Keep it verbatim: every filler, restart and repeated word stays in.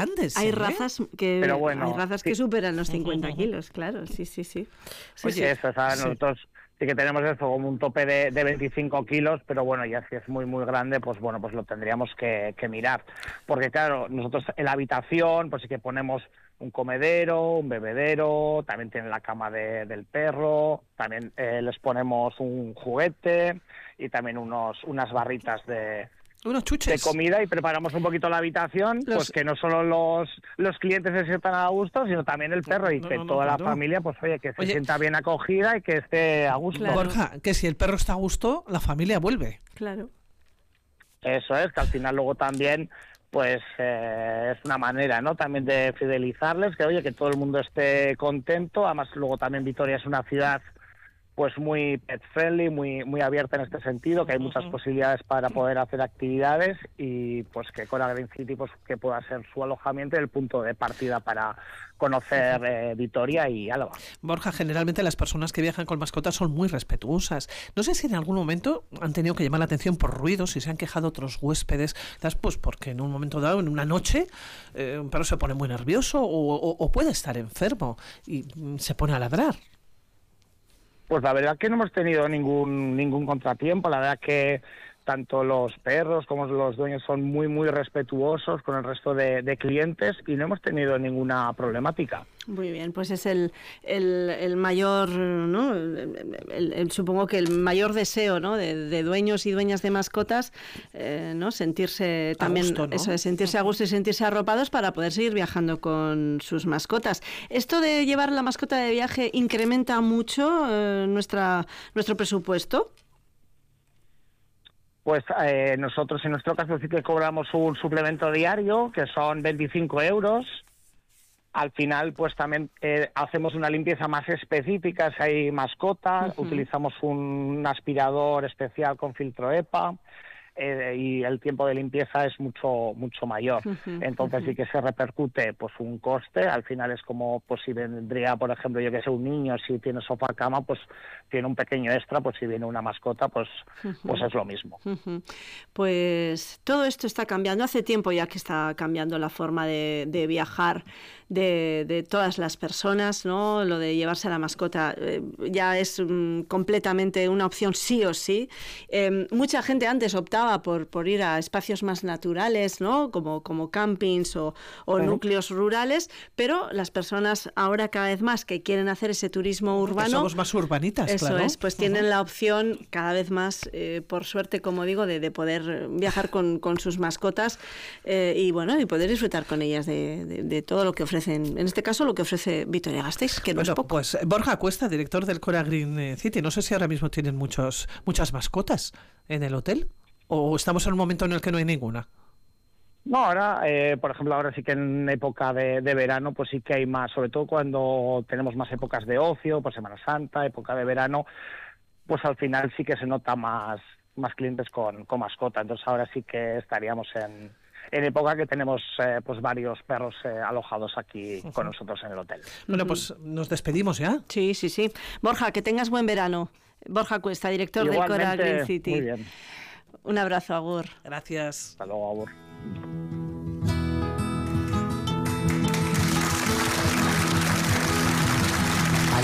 grandes. Hay ¿eh? razas que Pero bueno, hay razas sí. que superan los cincuenta kilos, claro, sí, sí, sí. sí, Oye, sí. eso, ¿sabes? Sí. Nosotros sí que tenemos eso como un tope de, de veinticinco kilos, pero bueno, ya si es muy, muy grande, pues bueno, pues lo tendríamos que, que mirar. Porque claro, nosotros en la habitación, pues sí que ponemos un comedero, un bebedero, también tienen la cama de, del perro, también eh, les ponemos un juguete y también unos unas barritas de... Unos de chuches. comida y preparamos un poquito la habitación, Los- pues que no solo los, los clientes se sientan a gusto, sino también el perro y No, que no, no, toda la claro. familia, pues oye, que se Oye. sienta bien acogida y que esté a gusto. Claro. Borja, que si el perro está a gusto, la familia vuelve. Claro. Eso es, que al final luego también, pues eh, es una manera, ¿no? También de fidelizarles, que oye, que todo el mundo esté contento. Además, luego también Vitoria es una ciudad pues muy pet friendly, muy muy abierta en este sentido, que hay muchas posibilidades para poder hacer actividades y pues que Cora Green City pues que pueda ser su alojamiento y el punto de partida para conocer eh, Vitoria y Álava. Borja, generalmente las personas que viajan con mascotas son muy respetuosas. No sé si en algún momento han tenido que llamar la atención por ruidos, si se han quejado otros huéspedes, quizás pues porque en un momento dado, en una noche, eh, un perro se pone muy nervioso o, o, o puede estar enfermo y mm, se pone a ladrar. Pues la verdad que no hemos tenido ningún ningún contratiempo, la verdad que tanto los perros como los dueños son muy muy respetuosos con el resto de, de clientes y no hemos tenido ninguna problemática. Muy bien, pues es el, el, el mayor, ¿no? El, el, el, supongo que el mayor deseo, ¿no? de, de dueños y dueñas de mascotas, eh, ¿no? Sentirse también, gusto, ¿no? eso de sentirse a gusto y sentirse arropados para poder seguir viajando con sus mascotas. ¿Esto de llevar la mascota de viaje incrementa mucho eh, nuestra nuestro presupuesto? Pues eh, nosotros en nuestro caso sí que cobramos un suplemento diario, que son veinticinco euros. Al final, pues también eh, hacemos una limpieza más específica si hay mascota, uh-huh. Utilizamos un aspirador especial con filtro E P A eh, y el tiempo de limpieza es mucho mucho mayor. Uh-huh. Entonces uh-huh. sí que se repercute pues un coste. Al final es como pues si vendría, por ejemplo, yo que sé, un niño, si tiene sofá cama, pues tiene un pequeño extra, pues si viene una mascota, pues, uh-huh. pues es lo mismo. Uh-huh. Pues todo esto está cambiando. Hace tiempo ya que está cambiando la forma de, de viajar de, de todas las personas, ¿no? Lo de llevarse a la mascota eh, ya es um, completamente una opción sí o sí. Eh, mucha gente antes optaba por, por ir a espacios más naturales, ¿no? Como, como campings o, o uh-huh. núcleos rurales, pero las personas ahora cada vez más que quieren hacer ese turismo urbano... Que somos más urbanitas, eso claro. es, pues tienen uh-huh. la opción cada vez más, eh, por suerte, como digo, de, de poder viajar con, con sus mascotas eh, y bueno, y poder disfrutar con ellas de, de, de todo lo que ofrecen, en este caso lo que ofrece Vitoria-Gasteiz, que no bueno, es poco. Pues Borja Cuesta, director del Cora Green City, no sé si ahora mismo tienen muchos muchas mascotas en el hotel o estamos en un momento en el que no hay ninguna. No, ahora, eh, por ejemplo, ahora sí que en época de, de verano, pues sí que hay más, sobre todo cuando tenemos más épocas de ocio, pues Semana Santa, época de verano, pues al final sí que se nota más más clientes con, con mascota. Entonces ahora sí que estaríamos en, en época que tenemos eh, pues varios perros eh, alojados aquí uh-huh. con nosotros en el hotel. Bueno, pues nos despedimos ya. Sí, sí, sí. Borja, que tengas buen verano. Borja Cuesta, director Igualmente, del Cora Green City. Muy bien. Un abrazo, agur. Gracias. Hasta luego, agur.